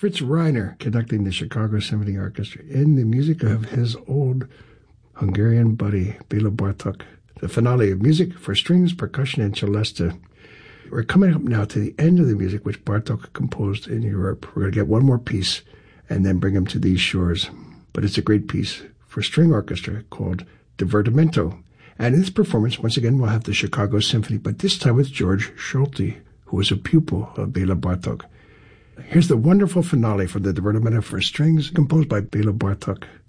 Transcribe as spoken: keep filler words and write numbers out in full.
Fritz Reiner conducting the Chicago Symphony Orchestra in the music of his old Hungarian buddy, Bela Bartok. The finale of music for strings, percussion, and celesta. We're coming up now to the end of the music which Bartok composed in Europe. We're going to get one more piece and then bring him to these shores. But it's a great piece for string orchestra called Divertimento. And in this performance, once again, we'll have the Chicago Symphony, but this time with George Solti, who was a pupil of Bela Bartok. Here's the wonderful finale for the Divertimento for strings composed by Bela Bartok.